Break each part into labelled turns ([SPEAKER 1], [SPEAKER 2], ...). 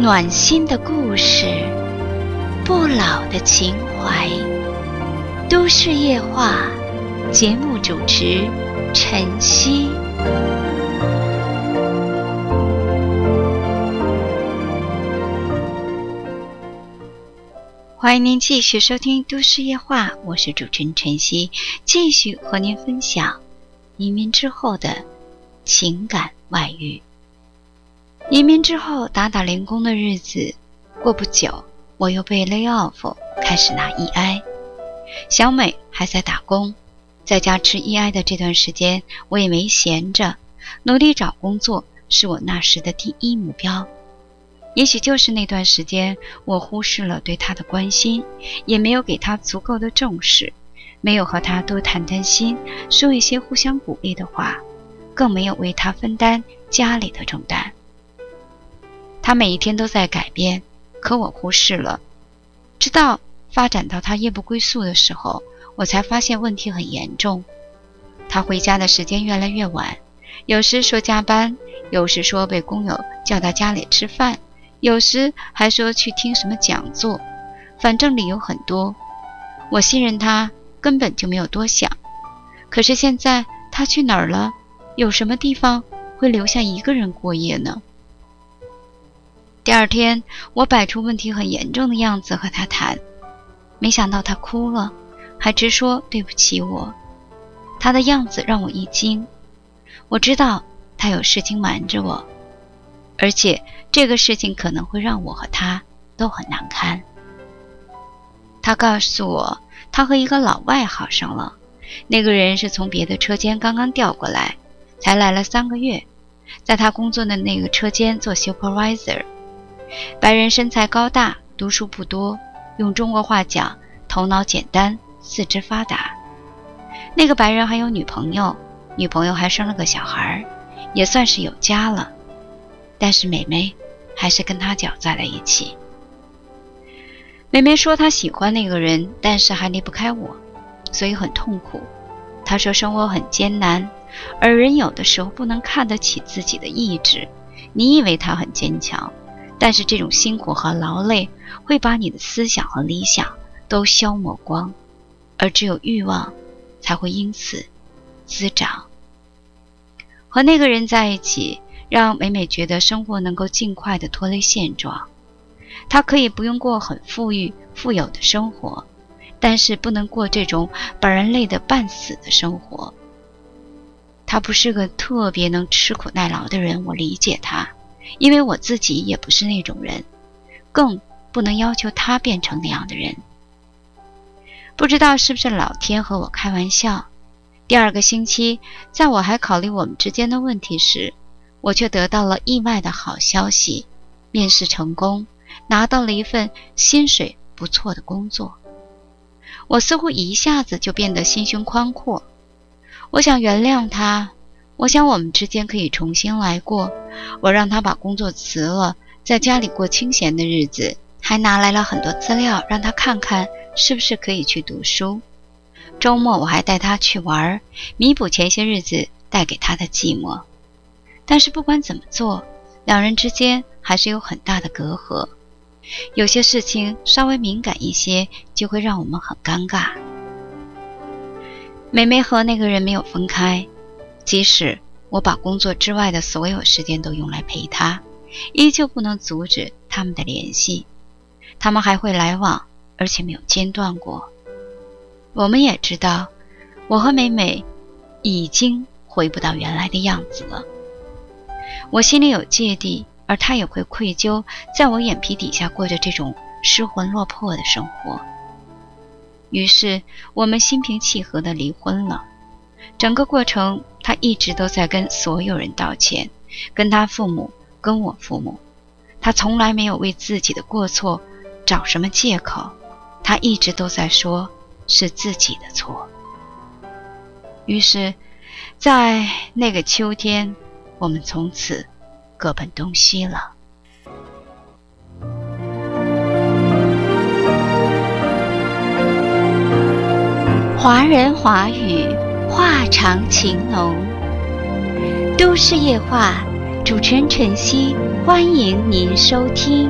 [SPEAKER 1] 暖心的故事，不老的情怀。都市夜话，节目主持晨曦。欢迎您继续收听都市夜话，我是主持人晨曦，继续和您分享移民之后的情感外遇。移民之后打零工的日子过不久，我又被 lay off， 开始拿 EI。 小美还在打工，在家吃 EI 的这段时间，我也没闲着，努力找工作是我那时的第一目标。也许就是那段时间，我忽视了对她的关心，也没有给她足够的重视，没有和她多谈谈心，说一些互相鼓励的话，更没有为她分担家里的重担。她每一天都在改变，可我忽视了。直到发展到她夜不归宿的时候，我才发现问题很严重。她回家的时间越来越晚，有时说加班，有时说被工友叫到家里吃饭，有时还说去听什么讲座，反正理由很多。我信任她，根本就没有多想。可是现在她去哪儿了？有什么地方会留下一个人过夜呢？第二天，我摆出问题很严重的样子和她谈，没想到她哭了，还直说对不起我。她的样子让我一惊，我知道她有事情瞒着我，而且这个事情可能会让我和她都很难堪。她告诉我，她和一个老外好上了，那个人是从别的车间刚刚调过来，才来了3个月，在她工作的那个车间做 supervisor。白人身材高大，读书不多，用中国话讲，头脑简单，四肢发达。那个白人还有女朋友，女朋友还生了个小孩，也算是有家了。但是美美还是跟他搅在了一起。美美说她喜欢那个人，但是还离不开我，所以很痛苦。她说生活很艰难，而人有的时候不能看得起自己的意志。你以为她很坚强，但是这种辛苦和劳累会把你的思想和理想都消磨光，而只有欲望才会因此滋长。和那个人在一起，让美美觉得生活能够尽快地脱离现状。她可以不用过很富裕富有的生活，但是不能过这种把人累得半死的生活。她不是个特别能吃苦耐劳的人，我理解她，因为我自己也不是那种人，更不能要求她变成那样的人。不知道是不是老天和我开玩笑，第2个星期，在我还考虑我们之间的问题时，我却得到了意外的好消息，面试成功，拿到了一份薪水不错的工作。我似乎一下子就变得心胸宽阔。我想原谅他，我想我们之间可以重新来过。我让他把工作辞了，在家里过清闲的日子，还拿来了很多资料让他看看是不是可以去读书。周末我还带他去玩，弥补前些日子带给他的寂寞。但是不管怎么做，两人之间还是有很大的隔阂。有些事情稍微敏感一些，就会让我们很尴尬。美美和那个人没有分开，即使我把工作之外的所有时间都用来陪她，依旧不能阻止他们的联系。他们还会来往，而且没有间断过。我们也知道，我和美美已经回不到原来的样子了。我心里有芥蒂，而她也会愧疚，在我眼皮底下过着这种失魂落魄的生活。于是我们心平气和地离婚了。整个过程，她一直都在跟所有人道歉，跟她父母，跟我父母。她从来没有为自己的过错找什么借口，她一直都在说是自己的错。于是在那个秋天，我们从此各奔东西了。华人华语，话长情浓。都市夜话，主主持人晨曦，欢迎您收听。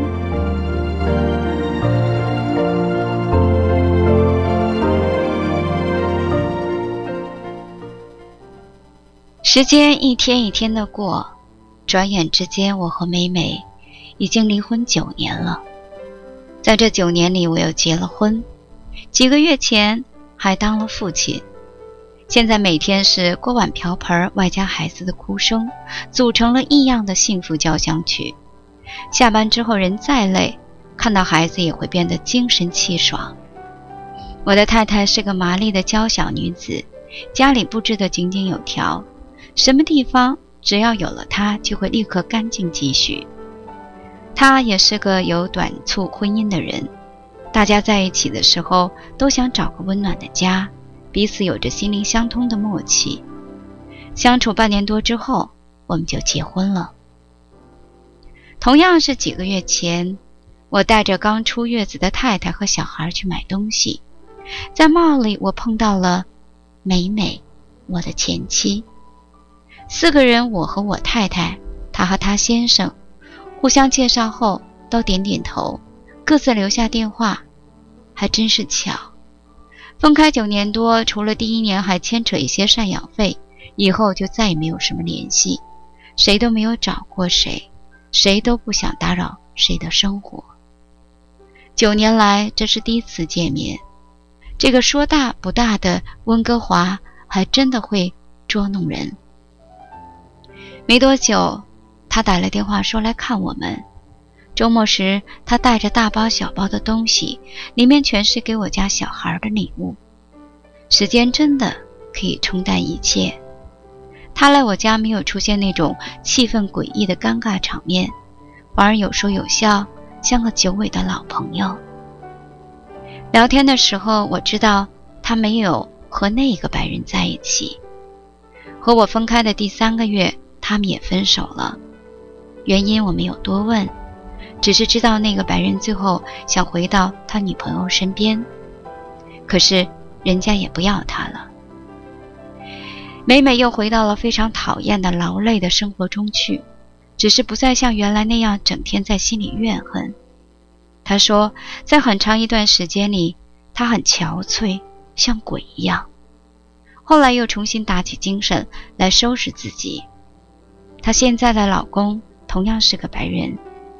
[SPEAKER 1] 时间一天一天的过，转眼之间我和美美已经离婚9年了。在这9年里，我又结了婚，几个月前还当了父亲。现在每天是锅碗瓢盆外加孩子的哭声，组成了异样的幸福交响曲。下班之后人再累，看到孩子也会变得精神气爽。我的太太是个麻利的娇小女子，家里布置得井井有条，什么地方只要有了她就会立刻干净几许。她也是个有短促婚姻的人，大家在一起的时候都想找个温暖的家，彼此有着心灵相通的默契。相处半年多之后，我们就结婚了。同样是几个月前，我带着刚出月子的太太和小孩去买东西，在帽里我碰到了美美，我的前妻。4个人，我和我太太，她和她先生，互相介绍后都点点头，各自留下电话。还真是巧，分开9年多，除了第1年还牵扯一些赡养费，以后就再也没有什么联系，谁都没有找过谁，谁都不想打扰谁的生活。9年来，这是第一次见面。这个说大不大的温哥华还真的会捉弄人。没多久，他打了电话说来看我们。周末时，他带着大包小包的东西，里面全是给我家小孩的礼物。时间真的可以冲淡一切。他来我家没有出现那种气氛诡异的尴尬场面，反而有说有笑，像个久违的老朋友。聊天的时候，我知道他没有和那个白人在一起。和我分开的第3个月，他们也分手了。原因我没有多问，只是知道那个白人最后想回到他女朋友身边，可是人家也不要他了。美美又回到了非常讨厌的劳累的生活中去，只是不再像原来那样整天在心里怨恨。她说，在很长一段时间里，她很憔悴，像鬼一样。后来又重新打起精神来收拾自己。她现在的老公同样是个白人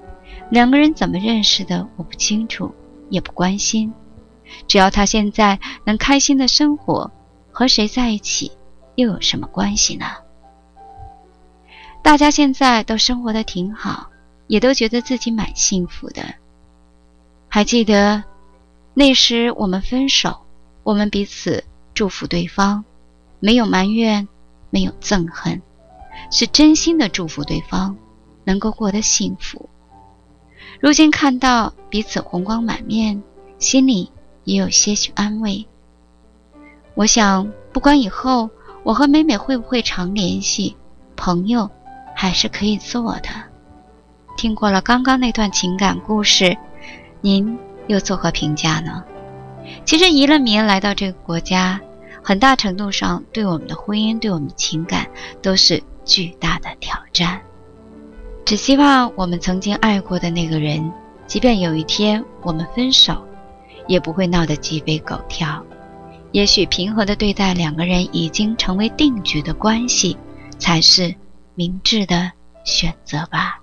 [SPEAKER 1] ，2个人怎么认识的我不清楚，也不关心。只要她现在能开心的生活，和谁在一起又有什么关系呢？大家现在都生活得挺好，也都觉得自己蛮幸福的。还记得那时我们分手，我们彼此祝福对方，没有埋怨，没有憎恨，是真心的祝福对方能够过得幸福。如今看到彼此红光满面，心里也有些许安慰。我想不管以后我和美美会不会常联系，朋友还是可以做的。听过了刚刚那段情感故事，您又作何评价呢？其实移了民来到这个国家，很大程度上对我们的婚姻，对我们的情感都是巨大的挑战。只希望我们曾经爱过的那个人，即便有一天我们分手，也不会闹得鸡飞狗跳。也许平和地对待2个人已经成为定局的关系，才是明智的选择吧。